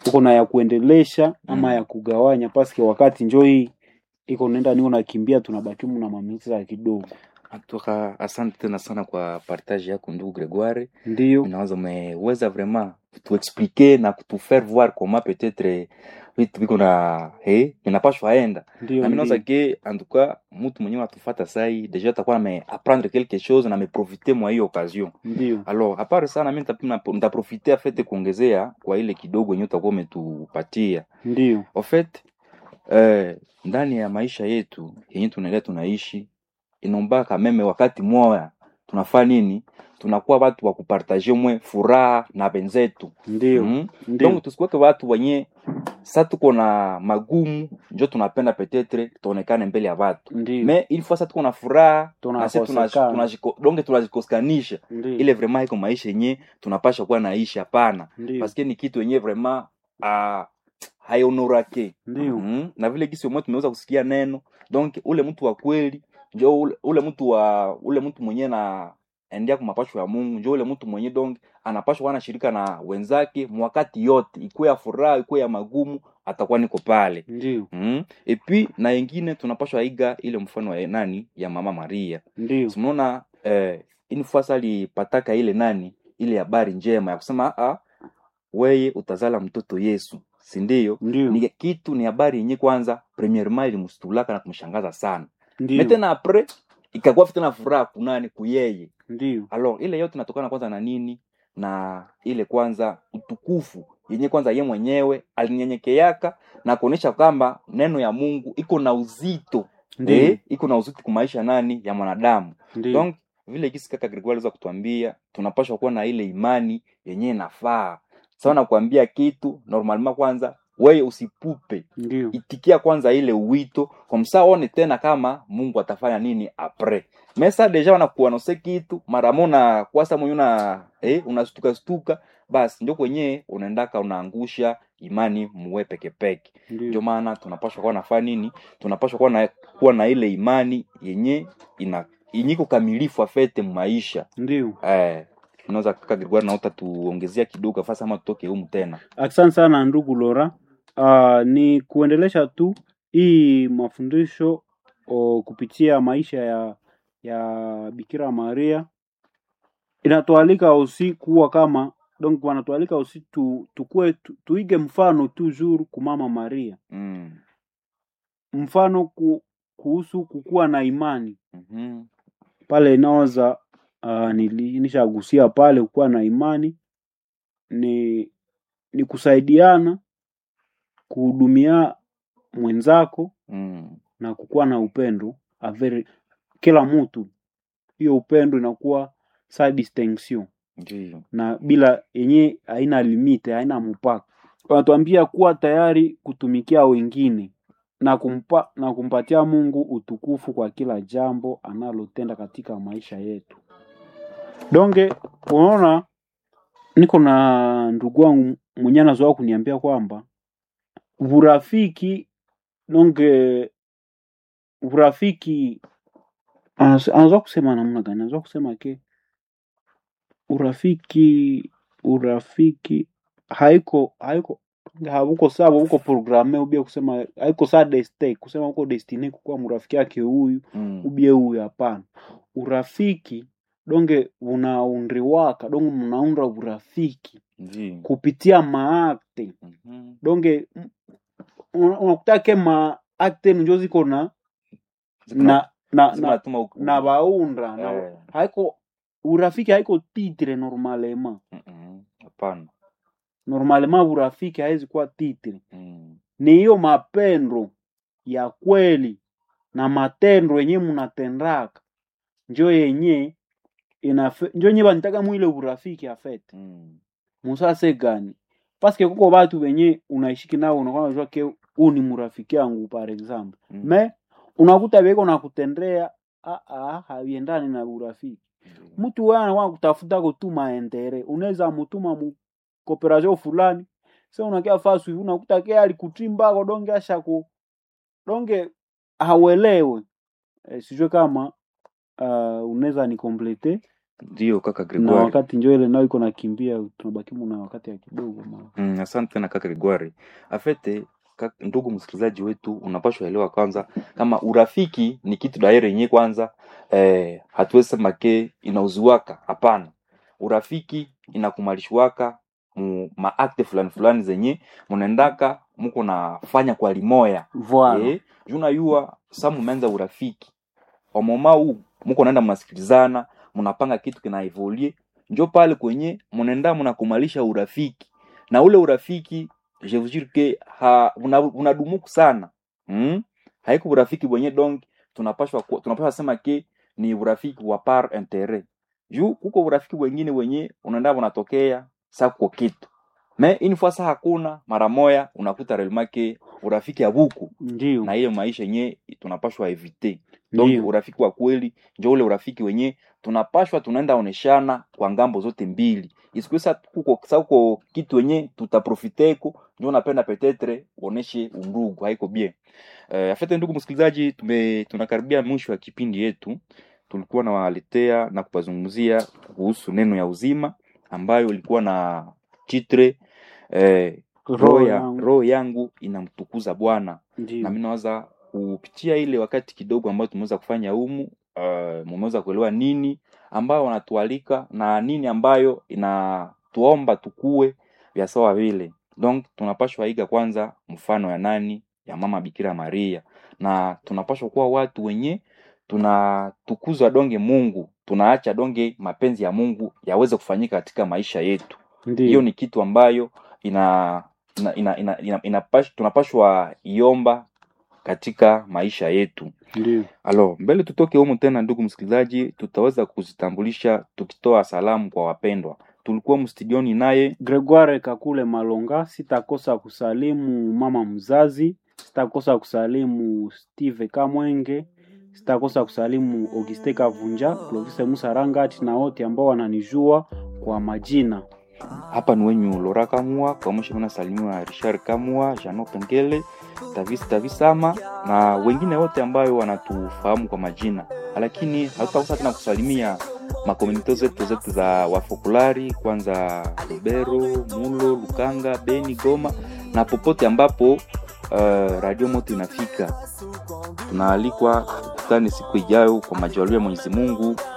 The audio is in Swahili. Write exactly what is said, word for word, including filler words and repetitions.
uko na ya kuendelesha ama Mm. ya kugawanya paske wakati njoo hii iko nenda niko nakimbia tunabaki na mamisa kidogo. Atoka, asante tena sana kwa partage yako ndugu Gregoire. Ndio, Inawaza umeweza vraiment kutuexpliquer na kutufaire voir comment peut-être vitu viko na eh inapaswa enda. ndio, Na mimi nawaza ndio, ke en tout cas mtu mwenyewe atufuata sai déjà atakuwa ame apprendre quelque chose na me profiter mwa hiyo occasion. ndio, Alors, à part ça na mimi nitapima nitaprofiter afete kuongezea kwa ile kidogo yenyewe utakuwa umetupatia. ndio, En fait, eh ndani ya maisha yetu yenyewe tunaendelea tunaishi inomba kameme wakati moya tunafaa nini, tunakuwa watu wa kupartager mwe furaha na benzetu. ndio, Mm? ndio, Donc tusikuweke watu wenye sa tuko na magumu njo tunapenda petetre tuonekane mbele ya watu. ndio, Mais il faut sa tuko na furaha na sisi tunakosekana. tunajiko donc tunajikoskanisha. Ndio, Ile vraiment iko maisha yenye tunapasha kuwa naishi hapana. ndio, Parce que ni kitu yenye vraiment ah haionorake. ndio, Mm? Na vile gisi mmoja tumeweza kusikia neno. Donc ule mtu wa kweli njo ule, ule mtu wa ule mtu mwenye na endea kwa mapasho ya Mungu njo ule mtu mwenye donc anapaswa kuwa na shirika na wenzake mwakati yote, ikuwe ya furaha ikuwe ya magumu atakuwa niko pale. ndio, Mm? Et puis na wengine tunapaswa iga ile mfano wa nani ya Mama Maria. ndio, Tunaona eh ini fasa alipataka ile nani ile habari njema ya kusema ah weye utazala mtoto Yesu, si ndio? ndio, Ni kitu ni habari yenye kwanza premièrement ilimstulaka na kumshangaza sana. ndio, Maintenant après ikakuwa tena furaha kunani kuyeye. ndio, Alors ile yote inatokana kwanza na nini? Na ile kwanza utukufu yenye kwanza ye mwenyewe alinyenyekeaka na kuonesha kwamba neno ya Mungu iko na uzito. ndio, Eh, iko na uzito kwa maisha nani ya mwanadamu. ndio, Donc vile kisi kaka Gregoire aliweza kutuambia tunapaswa kuwa na ile imani yenye inafaa. Sawa na kuambia kitu normalement kwanza wewe usipupe. ndio, Itikia kwanza ile uwito kwa msaone tena kama Mungu atafanya nini après. Mesa deja wanakuanose kitu mara mona kwasa mwenye una eh unastuka stuka basi ndio kwenye unaendaka unaangusha imani muwe peke peke. Ndio ndio, maana tunapaswa kuwa nafanya nini? Tunapaswa kuwa na kuwa na ile imani yenye ina inyiko kamilifu afete maisha. ndio. Eh unaweza kaka Gregoire na utatuongezea kidogo fasa ama tutoke humu tena. Asante sana ndugu Lora. Uh, ni kuendelesha tu hii mafundisho o, kupitia maisha ya ya Bikira Maria. Inatualika usi kuwa kama donc wanatualika usi tu tukue tu, tuige mfano toujours ku Mama Maria. Mm. Mfano ku, kuhusu kukuwa na imani. Mhm. Pale inaweza uh, nilishagusia pale kukuwa na imani ni ni kusaidiana kuhudumia mwenzako Mm. na kukuwa na upendo averi kila mtu. Hiyo upendo inakuwa sa distinction Ndio. na bila yenye haina limite, haina mpaka. Wanatuambia kuwa tayari kutumikia wengine na kumpa, na kumpatia Mungu utukufu kwa kila jambo analotenda katika maisha yetu. Donge unaona niko na ndugu wangu mwenye anazoea kuniambia kwamba urafiki donge urafiki anazoea kusema namna gani? Anazoea kusema ke urafiki urafiki haiko haiko hauko sawa, uko programme ubie kusema haiko sawa destiny kusema uko destiny kukuwa mrafiki yake huyu Mm. ubie huyu, hapana. Urafiki donge unaundriwaka donge mnaunda urafiki Ndio. kupitia maakte. Mhm. Donge unakutake maakte njo ziko na na na Zima na, tuma uku. na baundra na Eh. haiko urafiki haiko titre normalement. Mhm. Hapana. Normalement urafiki haizi kuwa titre. Mm. Ni hiyo mapendo ya kweli na matendo yenye mnatendaka njo yenye inafe njo yenye banitaka mwile urafiki afete. Mm. Musase gani? Paske kuko watu wenye unaishiki nao unakuwa unajua ke huu ni mrafiki yangu par exemple. Mm. Me unakuta beko na kutendea a a haviendani na urafiki. Ndio. Mtu wewe anakuwa kutafuta kutuma entere. Unaweza mtuma mu cooperation fulani. Sasa unakia fasu hivi unakuta ke alikutimba kwa donge asha ku donge hauelewe. E, sijue kama uh, unaweza ni complete Ndio kaka na Gregoire. wakati njoo ile nayo iko nakimbia, tunabaki na wakati ya kidogo ma. Mm, asante tena kaka Gregoire. Afete kaka, ndugu msikilizaji wetu, unapaswa elewa kwanza kama urafiki ni kitu daire yenyewe kwanza, eh, hatuwezi sema ke inauziwaka. Hapana, urafiki inakumalishwaka mu maakte fulani fulani zenye mnaendaka mko nafanya kwa limoya. Voilà. Eh, juna yua samu menza urafiki omoma huu mko naenda mnasikilizana, mnapanga kitu kina evolue, njo pale kwenye mnaenda mnakumalisha urafiki. Na ule urafiki je vous jure que ha unadumuku sana. Mm? Haiko urafiki wenye donc tunapashwa tunapashwa sema ke ni urafiki wa par intérêt. Juu kuko urafiki wengine wenye unaenda unatokea sako kitu. Mais une fois ça hakuna mara moya unakuta relmake urafiki abuku. Ndio. Na hiyo maisha yenye tunapashwa eviter. Donc Ndio. urafiki wa kweli ndio ule urafiki wenye tunapashwa tunaenda oneshana kwa ngambo zote mbili. Isikuisa kuko sauko kitu wenye tutaprofiteko ndio napenda petetre uoneshe undugu, haiko bien. Eh, afete ndugu msikilizaji, tume tunakaribia mwisho wa kipindi yetu. Tulikuwa na waletea na kupazungumzia kuhusu neno ya uzima ambayo ilikuwa na titre eh, roho ya roho yangu inamtukuza Bwana. Ndio. Na mimi nawaza kupitia ile wakati kidogo ambao tumeweza kufanya humu, uh, mmeweza kuelewa nini ambao wanatualika na nini ambayo inatuomba tukue vya sawa vile. Donc tunapaswa iga kwanza mfano ya nani? Ya mama Bikira Maria. Na tunapaswa kuwa watu wenye tunatukuza donge Mungu, tunaacha donge mapenzi ya Mungu yaweze kufanyika katika maisha yetu. Hiyo ni kitu ambayo ina ina ina, ina, ina, ina tunapaswa iomba katika maisha yetu. Ndio. Alo, mbele tutoke humu tena ndugu msikilizaji, tutaweza kuzitambulisha tukitoa salamu kwa wapendwa. Tulikuwa mstudioni naye Gregoire Kakule Malonga, sitakosa kusalimu mama mzazi, sitakosa kusalimu Steve Kamwenge, sitakosa kusalimu Auguste Kavunja, Clovis Musarangati na wote ambao wananijua kwa majina. Hapa ni wenyu Lora Kamua, kwa mwisho mna salimiwa Richard Kamua, Jano Pengele, Tavis Tavisama na wengine wote ambao wanatufahamu kwa majina. Lakini hatutakosa tena kusalimia makomunito zetu zetu za wafokulari, kwanza Lubero, Mulo, Lukanga, Beni, Goma na popote ambapo uh, Radio Moto inafika. Tunaalikwa kukutane siku ijayo kwa majaliwa ya Mwenyezi Mungu.